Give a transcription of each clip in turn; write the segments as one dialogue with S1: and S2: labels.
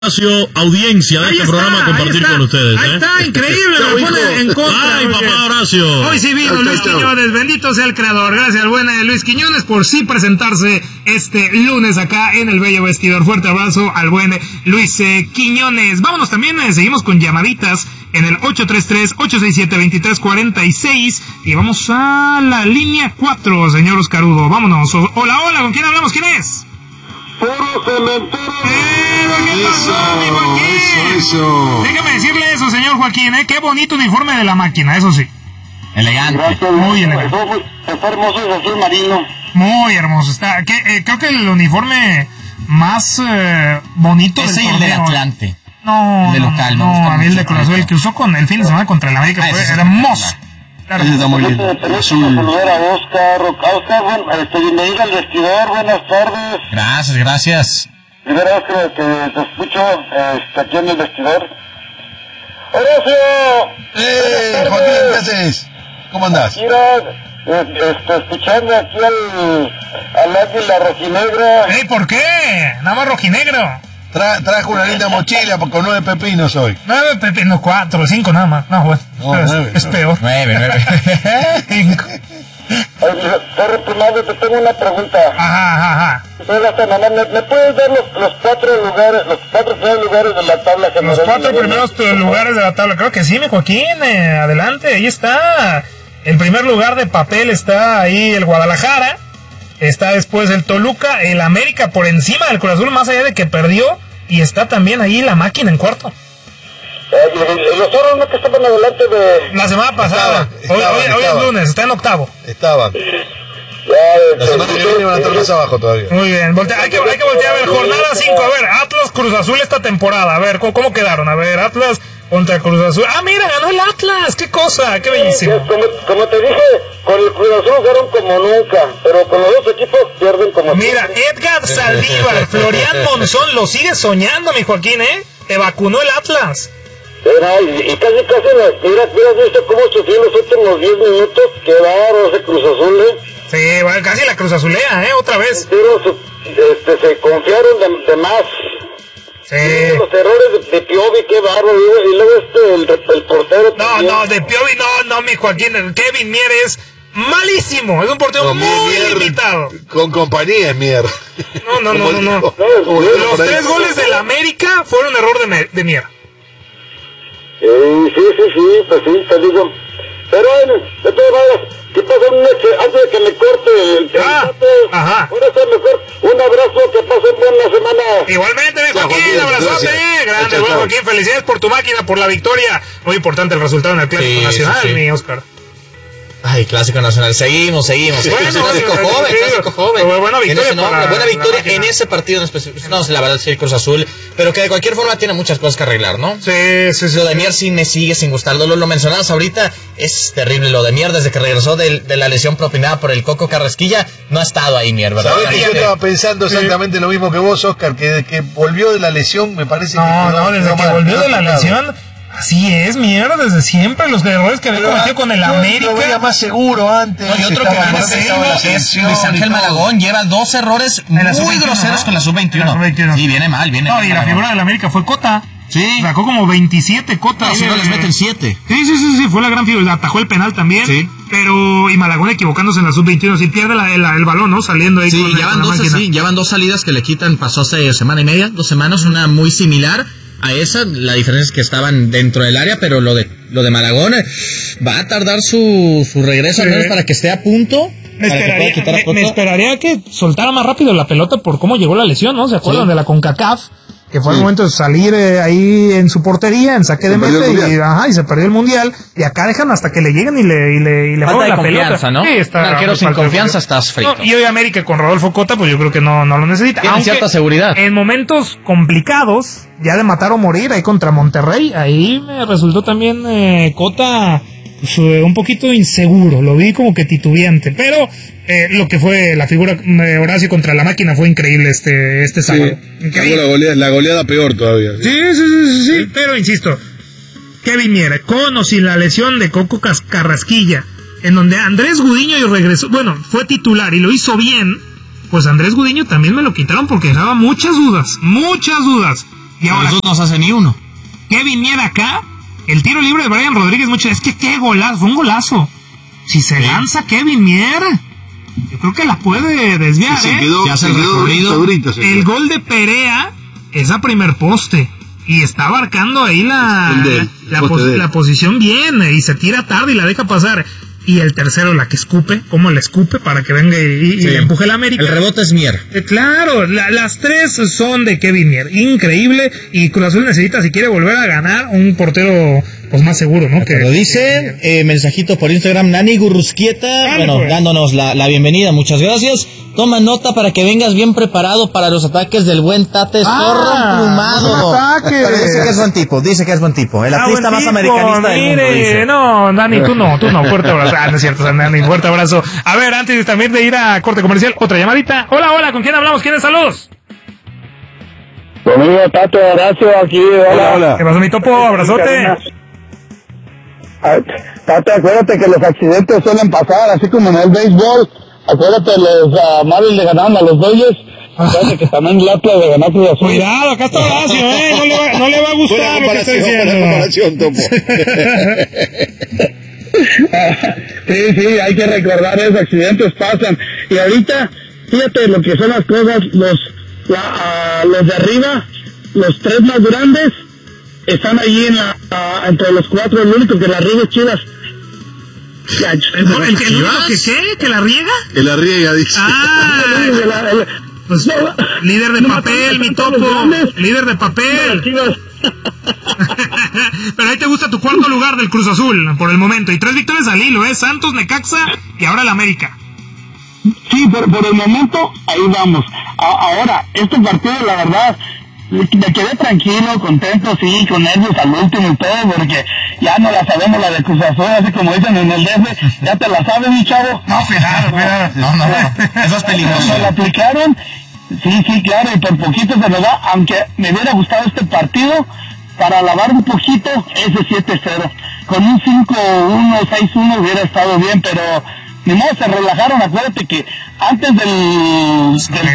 S1: audiencia de este programa compartir con ustedes.
S2: Ahí está, increíble, me pone en contra.
S1: Ay, papá Horacio.
S2: Hoy sí vino Luis Quiñones, bendito sea el creador. Gracias al buen Luis Quiñones por sí presentarse este lunes acá en el bello vestidor. Fuerte abrazo al buen Luis Quiñones. Vámonos también, seguimos con llamaditas en el 833-867-2346 y vamos a la línea 4, señor Oscarudo. Vámonos. Hola, ¿con quién hablamos? ¿Quién es?
S3: Puro cementero.
S2: ¿Qué pasó, mi Joaquín?
S3: Eso.
S2: Déjame decirle eso, señor Joaquín, qué bonito uniforme de la máquina, eso sí.
S4: Elegante.
S3: Gracias,
S2: muy elegante.
S3: Está hermoso el azul marino.
S2: Muy hermoso está. Creo que el uniforme más bonito
S4: ese
S2: del
S4: y el del
S2: torneo.
S4: Atlante.
S2: No,
S4: de local,
S2: no, a mí el de Cruz Azul, el que usó con el fin de semana contra el América fue hermoso. Claro.
S4: Ese está muy lindo.
S3: Tenemos que saludar a Oscar, bueno, bienvenido al vestidor, buenas tardes.
S4: Gracias.
S3: Primera vez que te escucho aquí en el vestidor. ¡Horacio!
S5: Joaquín, ¿qué haces? ¿Cómo andás?
S3: Mira, escuchando aquí al águila rojinegra.
S2: ¿Por qué? Nada más rojinegro.
S5: Trajo una linda mochila con 9 pepinos hoy.
S2: 9 pepinos, 4, 5 nada más. No, bueno,
S5: no,
S2: es peor.
S4: 9.
S2: 5.
S3: Torre Primario, te tengo una pregunta.
S2: Ajá.
S3: ¿Me puedes dar los 4 lugares, los 4 primeros lugares de la tabla general?
S2: Los 4 primeros lugares de la tabla, creo que sí, mi Joaquín, adelante, ahí está. El primer lugar de papel está ahí el Guadalajara. Está después el Toluca, el América por encima del Cruz Azul, más allá de que perdió. Y está también ahí la máquina en cuarto.
S3: Los otros no que estaban adelante de...
S2: La semana pasada. Hoy es lunes, está en octavo.
S5: Estaban. La semana que viene van a estar más abajo todavía.
S2: Muy bien, hay que voltear a ver, jornada 5. A ver, Atlas Cruz Azul esta temporada. A ver, ¿cómo quedaron? A ver, Atlas contra Cruz Azul. Ah, mira, ganó el Atlas. ¡Qué cosa! ¡Qué bellísimo!
S3: Como te dije, con el Cruz Azul jugaron como nunca, pero con los dos equipos pierden como
S2: Mira, Edgar Saldívar, Florian Monzón, lo sigue soñando, mi Joaquín, Te vacunó el Atlas.
S3: Y casi, mira, visto cómo sufrió los últimos 10 minutos. Qué bárbaro ese Cruz Azul,
S2: Sí, bueno, casi la Cruz Azulea, otra vez.
S3: Pero se confiaron de más.
S2: Sí.
S3: Los errores de Piovi, qué bárbaro. Y luego el portero.
S2: No, de Piovi no, mi Joaquín. Kevin Mier es malísimo. Es un portero muy limitado.
S5: Con compañía es Mier.
S2: No. Los 3 goles del América fueron error de Mier.
S3: Sí, pues sí, te digo. Pero bueno, de todas maneras, ¿qué pasa antes de que me corte el
S2: ajá.
S3: Ahora está mejor. Un abrazo, que pasen buena semana.
S2: Igualmente, mi Joaquín, abrazote. Grande, buen Joaquín, felicidades por tu máquina, por la victoria. Muy importante el resultado en el Clásico Nacional, mi Oscar.
S4: Ay, Clásico Nacional, seguimos. Bueno, clásico joven.
S2: Buena victoria
S4: en ese partido en específico. No, la verdad, sí, Cruz Azul, pero que de cualquier forma tiene muchas cosas que arreglar, ¿no?
S2: Sí.
S4: Lo de Mier sí me sigue sin gustar. Lo mencionabas ahorita, es terrible lo de Mier. Desde que regresó de la lesión propinada por el Coco Carrasquilla, no ha estado ahí Mier, ¿verdad?
S5: ¿Sabés que yo estaba pensando exactamente lo mismo que vos, Oscar, que volvió de la lesión, me parece
S2: desde que volvió de la lesión... Así es, mierda, desde siempre los errores que había cometido con el América.
S5: Lo veía más seguro antes.
S4: Y otro que gana es Luis Ángel Malagón, lleva 2 errores muy groseros con la sub-21. Sí, viene mal.
S2: Y la figura del América fue Cota.
S4: Sí.
S2: Sacó como 27 Cota.
S4: No, si no les meten 7.
S2: Sí, fue la gran figura. Atajó el penal también. Sí. Y Malagón equivocándose en la sub-21. Si pierde el balón, ¿no? Saliendo ahí.
S4: Sí, llevan 2 salidas que le quitan. Pasó hace semana y media, 2 semanas, una muy similar a esa. La diferencia es que estaban dentro del área, pero lo de Malagón va a tardar su regreso, al menos para que esté a punto. Me
S2: esperaría que soltara más rápido la pelota por cómo llegó la lesión, ¿no? ¿Se acuerdan de la CONCACAF? Que fue el momento de salir ahí en su portería, en saque de meta, y se perdió el mundial. Y acá dejan hasta que le lleguen y le
S4: falta
S2: la
S4: confianza,
S2: pelota.
S4: ¿no?
S2: Sí, está.
S4: Un arquero sin confianza estás frito.
S2: No, y hoy América con Rodolfo Cota, pues yo creo que no lo necesita.
S4: Tiene cierta seguridad.
S2: En momentos complicados, ya de matar o morir, ahí contra Monterrey, ahí me resultó también Cota pues, un poquito inseguro. Lo vi como que titubeante, pero lo que fue la figura Horacio contra la máquina fue increíble este sábado.
S5: Increíble. La goleada peor todavía.
S2: Sí, pero insisto, Kevin Mier, con o sin la lesión de Coco Carrasquilla, en donde Andrés Gudiño regresó, fue titular y lo hizo bien, pues Andrés Gudiño también me lo quitaron porque dejaba muchas dudas. Y ahora
S4: nosotros nos hace ni uno.
S2: Kevin Mier acá, el tiro libre de Brian Rodríguez, es que qué golazo, fue un golazo. Si se lanza Kevin Mier, yo creo que la puede desviar,
S5: se quedó,
S4: se hace
S5: se
S4: el
S5: quedó
S4: recorrido.
S5: segurito, se
S2: El
S5: quedó.
S2: gol de Perea es a primer poste. Y está abarcando ahí la posición bien. Y se tira tarde y la deja pasar. Y el tercero, la que escupe, como la escupe para que venga y le empuje la América.
S4: El rebote es Mier.
S2: Claro, las tres son de Kevin Mier. Increíble. Y Cruz Azul necesita, si quiere volver a ganar, un portero pues más seguro, ¿no?
S4: Lo dice, mensajito por Instagram, Nani Gurrusquieta,
S2: pues.
S4: dándonos la bienvenida, muchas gracias. Toma nota para que vengas bien preparado para los ataques del buen Tate Zorro Plumado.
S2: Ataque.
S4: Pero dice que es buen tipo, el atlista más americanista del mundo, dice.
S2: No, Dani, tú no, fuerte abrazo. No es cierto, Dani, fuerte abrazo. A ver, antes también de ir a corte comercial, otra llamadita. Hola, ¿con quién hablamos? ¿Quién es? Saludos.
S3: Conmigo, Tato, Horacio, aquí, hola.
S2: ¿Qué pasó, mi topo? Abrazote.
S3: Tato, acuérdate que los accidentes suelen pasar, así como en el béisbol. Acuérdate, los Marlins le ganaron a los Dodgers. Acuérdate que también el Atlas le ganó a Cruz Azul.
S2: Cuidado, acá está Horacio, no le va a gustar lo que está diciendo.
S5: Buena comparación, Topo.
S3: Sí, hay que recordar esos accidentes pasan. Y ahorita, fíjate lo que son las cosas, los de arriba, los tres más grandes, están allí entre los cuatro, el único que la riega es Chivas.
S2: ¿El único que la riega?
S5: Que la riega, dice.
S2: Pues, líder de papel, mi topo. Líder de papel. Pero ahí te gusta tu cuarto lugar del Cruz Azul, por el momento. Y 3 victorias al hilo, Santos, Necaxa y ahora el América.
S3: Sí, por el momento, ahí vamos. Ahora, este partido, la verdad, me quedé tranquilo, contento, sí, con nervios al último y todo, porque ya no la sabemos la de Cruz Azul, así como dicen en el DF, ya te la sabes, mi chavo.
S2: No, cuidado.
S4: No, eso es peligroso.
S3: ¿Se la aplicaron? Sí, claro, y por poquito se nos va, aunque me hubiera gustado este partido, para lavar un poquito, ese 7-0. Con un 5-1, 6-1 hubiera estado bien, pero ni modo, se relajaron. Acuérdate que antes del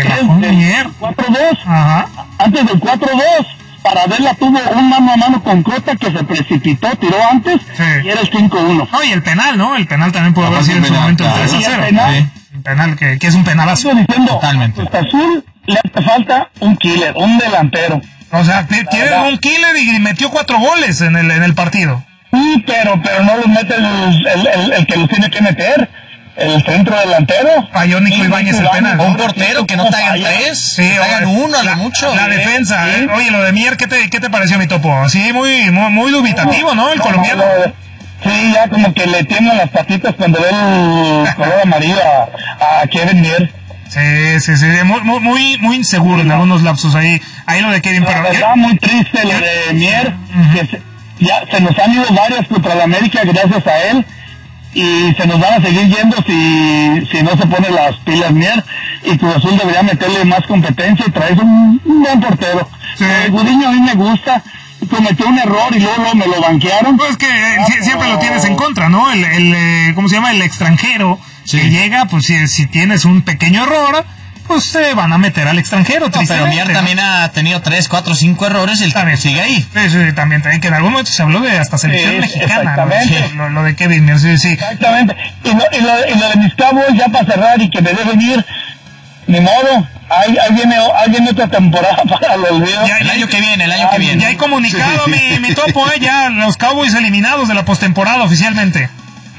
S3: 4-2, antes del 4-2, Paradela tuvo un mano a mano con Cota que se precipitó, tiró antes, y era el 5-1.
S2: No, y el penal, ¿no? El penal también pudo haber sido en su momento el 3-0. El penal, que es un penalazo.
S3: Totalmente. A Cruz Azul le hace falta un killer, un delantero.
S2: O sea, tiene un killer y metió 4 goles en el partido.
S3: Sí, pero no los mete el que los tiene que meter, el centro delantero.
S2: Falló Nico Ibáñez el penal.
S4: Un portero que no te hagan 3,
S2: sí,
S4: te hagan 1 a lo mucho.
S2: La defensa. Oye, lo de Mier, ¿qué te pareció, mi topo? Sí, muy dubitativo, ¿no? El colombiano.
S3: Sí, ya como que le tiemblan las patitas cuando ve el color amarillo a Kevin Mier.
S2: Sí, muy inseguro en algunos lapsos ahí lo de Kevin, pero
S3: está muy triste lo de Mier, que ya se nos han ido varios contra la América gracias a él, y se nos van a seguir yendo si no se pone las pilas Mier, y Cruz Azul debería meterle más competencia y traer un buen portero. Gudiño a mí me gusta, cometió un error y luego me lo banquearon.
S2: Pues que siempre lo tienes en contra, ¿no? ¿Cómo se llama? El extranjero que llega, pues si tienes un pequeño error, pues te van a meter al extranjero.
S4: No, pero Mier también ha tenido 3, 4, 5 errores y el también sigue ahí.
S2: Sí, también, que en algún momento se habló de hasta selección mexicana, ¿no? Lo de Kevin Mier, sí.
S3: Exactamente. Y lo de mis Cabos, ya para cerrar y que me deben ir, ni modo. Ahí viene otra temporada para el olvido.
S4: El año que viene.
S2: Ya hay comunicado, mi topo, ya los Cowboys eliminados de la postemporada oficialmente.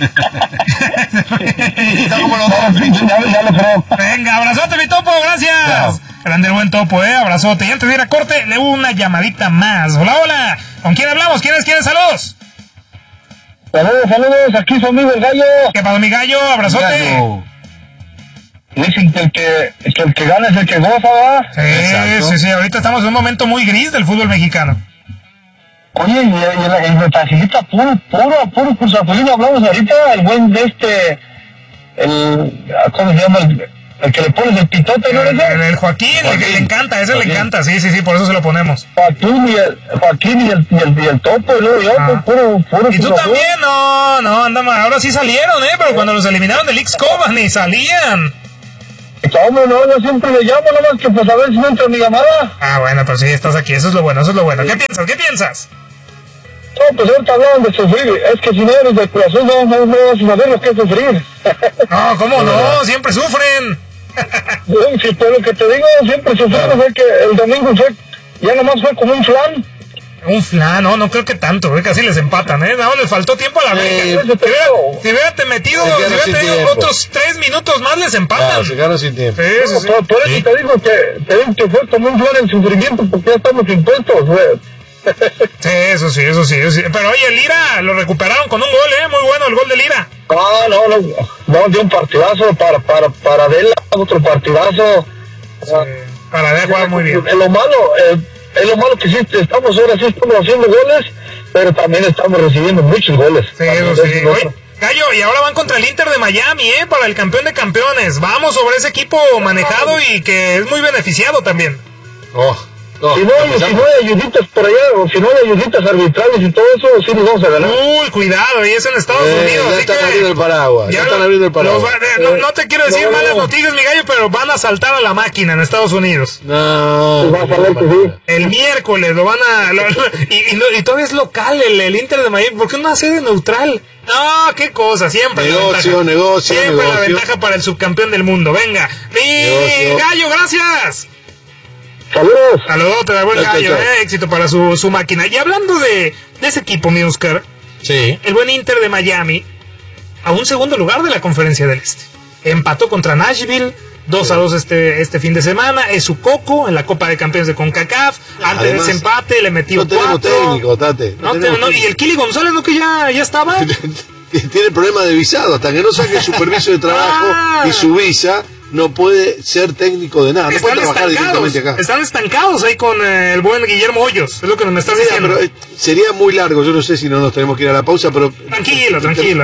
S2: Venga, abrazote, mi topo, gracias. Grande el buen topo, abrazote. Y antes de ir a corte, le hubo una llamadita más. Hola. ¿Con quién hablamos? ¿Quién es? Saludos.
S3: Saludos, aquí su amigo el Gallo.
S2: ¿Qué pasa, mi Gallo? Abrazote.
S3: Dicen que el que gana es el que goza, ¿verdad?
S2: Sí, ahorita estamos en un momento muy gris del fútbol mexicano.
S3: Oye, y me facilita puro Cruz Azulino. Hablamos ahorita, el buen de ¿cómo se llama? El que le pones el pitote, ¿no?
S2: El Joaquín, el que le encanta, ese le encanta, sí, por eso se lo ponemos.
S3: Joaquín y el Topo, ¿no? Yo, puro.
S2: Y tú también, no, anda mal. Ahora sí salieron, pero cuando los eliminaron del X-Coba ni salían.
S3: Hombre, no, yo siempre le llamo, nomás que pues a ver si no entra mi llamada.
S2: Ah, bueno, pues sí, estás aquí, eso es lo bueno. ¿Qué piensas?
S3: No, pues ahorita hablaban de sufrir, es que si no eres de Cruz Azul no vas a saber lo que es sufrir.
S2: No, ¿cómo no? Siempre sufren.
S3: Sí, pues lo que te digo, siempre sufrimos, fue que el domingo ya nomás fue como un flan.
S2: Un flan, no creo que tanto, casi les empatan, no, les faltó tiempo a la América. Si hubiera metido otros 3 minutos más, les empatan.
S5: Claro, se quedaron sin tiempo.
S2: Sí.
S3: Por eso te digo que fue como un flan el sufrimiento, porque ya estamos impuestos, güey.
S2: Sí, eso sí. Pero oye, Lira lo recuperaron con un gol, muy bueno el gol de Lira.
S3: No, dio un partidazo para Vela, otro partidazo.
S2: Sí, para Vela juega muy bien.
S3: Es lo malo que sí, estamos haciendo goles, pero también estamos recibiendo muchos goles.
S2: Sí, eso sí. Oye, Gallo, y ahora van contra el Inter de Miami, para el campeón de campeones. Vamos sobre ese equipo manejado y que es muy beneficiado también.
S3: Si no hay ayuditas por allá, o si no hay ayuditas arbitrales y todo eso, sí nos vamos a ganar.
S2: Cuidado, y es en Estados Unidos.
S5: Ya están abriendo el paraguas.
S2: No te quiero decir malas noticias, mi Gallo, pero van a saltar a la máquina en Estados Unidos.
S5: No.
S3: Vas a ver que sí.
S2: El miércoles lo van a... y todavía es local el Inter de Miami. ¿Por qué una sede neutral? No, qué cosa, siempre.
S5: Negocio.
S2: Siempre la ventaja para el subcampeón del mundo. Venga, mi Gallo, gracias.
S3: Saludos,
S2: te da buen Gallo, éxito para su máquina. Y hablando de ese equipo, mi Oscar,
S5: sí.
S2: El buen Inter de Miami, a un segundo lugar de la Conferencia del Este. Empató contra Nashville, 2-2 este fin de semana, es su coco en la Copa de Campeones de CONCACAF. Antes de ese empate le metió 4.
S5: No tenemos técnico, Tate.
S2: Y el Kili González, ¿no que ya estaba?
S5: Tiene problema de visado, hasta que no saque su permiso de trabajo y su visa, no puede ser técnico de nada, no puede trabajar directamente acá.
S2: Están estancados ahí con el buen Guillermo Hoyos, es lo que nos estás diciendo.
S5: Pero sería muy largo, yo no sé si no nos tenemos que ir a la pausa, pero...
S2: Tranquilo.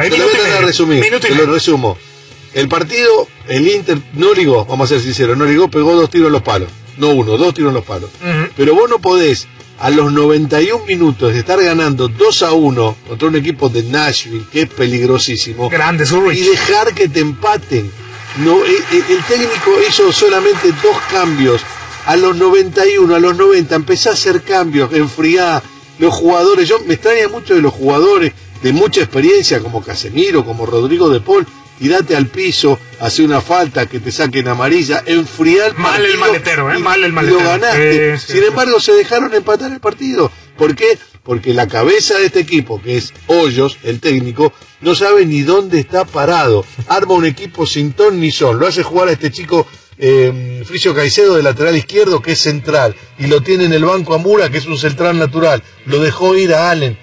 S5: Te lo resumo. El partido, el Inter no ligó, vamos a ser sinceros, pegó 2 tiros en los palos. No uno, 2 tiros en los palos. Pero vos no podés, a los 91 minutos de estar ganando 2-1 contra un equipo de Nashville, que es peligrosísimo,
S2: grande, Zurich,
S5: y dejar que te empaten. No, el técnico hizo solamente 2 cambios. A los 91, a los 90, empezá a hacer cambios, enfriá. Los jugadores, me extraña mucho de los jugadores de mucha experiencia, como Casemiro, como Rodrigo de Paul, tirate al piso, hace una falta, que te saquen amarilla, enfriar el
S2: mal
S5: partido.
S2: El maletero, mal el maletero.
S5: Y lo ganaste. Sin embargo, se dejaron empatar el partido. ¿Por qué? Porque la cabeza de este equipo, que es Hoyos, el técnico, no sabe ni dónde está parado. Arma un equipo sin ton ni son. Lo hace jugar a este chico Fricio Caicedo de lateral izquierdo, que es central, y lo tiene en el banco a Mura, que es un central natural. Lo dejó ir a Allen.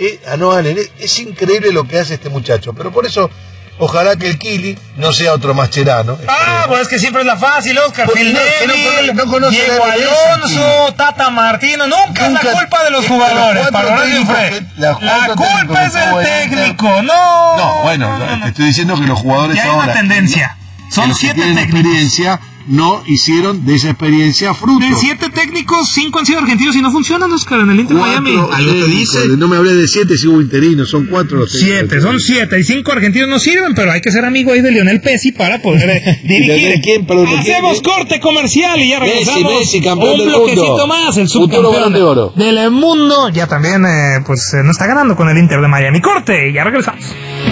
S5: Es increíble lo que hace este muchacho. Pero por eso, ojalá que el Kili no sea otro Mascherano.
S2: Pues es que siempre es la fácil, Oscar.
S5: No conoce
S2: Diego Alonso, Tata Martino, nunca es la culpa de los jugadores. La culpa es del técnico. No,
S5: bueno, te estoy diciendo que los jugadores
S2: ahora...
S5: hay una
S2: tendencia. Son 7 técnicos.
S5: Experiencia no hicieron de esa experiencia fruto.
S2: De 7 técnicos, 5 han sido argentinos y no funcionan, Oscar, en el Inter Miami.
S5: Algo te dice. No me hablé de 7 si hubo interinos, son 4 los
S2: 7, son 7 y 5 argentinos no sirven, pero hay que ser amigo ahí de Lionel Messi para poder dirigir. Hacemos corte comercial y ya regresamos.
S5: Messi, campeón
S2: un
S5: del
S2: bloquecito
S5: mundo.
S2: más, el subcampeón del mundo. Ya también no está ganando con el Inter de Miami. Corte y ya regresamos.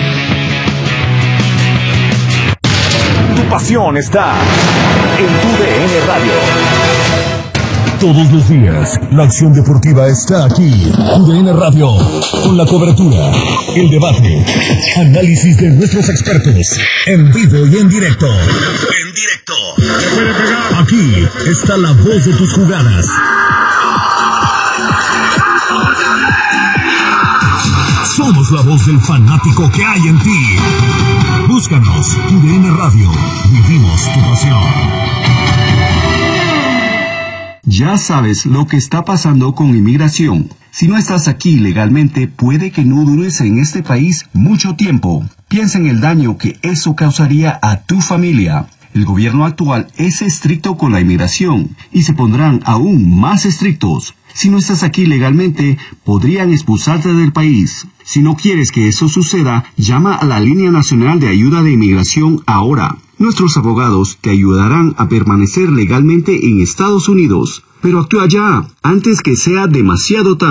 S6: Tu pasión está en tu DN Radio.
S7: Todos los días, la acción deportiva está aquí. UDN Radio, con la cobertura, el debate, análisis de nuestros expertos, en vivo y en directo. Aquí está la voz de tus jugadas. Somos la voz del fanático que hay en ti. Búscanos, UDN Radio. Vivimos tu pasión.
S8: Ya sabes lo que está pasando con inmigración. Si no estás aquí legalmente, puede que no dures en este país mucho tiempo. Piensa en el daño que eso causaría a tu familia. El gobierno actual es estricto con la inmigración y se pondrán aún más estrictos. Si no estás aquí legalmente, podrían expulsarte del país. Si no quieres que eso suceda, llama a la Línea Nacional de Ayuda de Inmigración ahora. nuestros abogados te ayudarán a permanecer legalmente en Estados Unidos. Pero actúa ya, antes que sea demasiado tarde.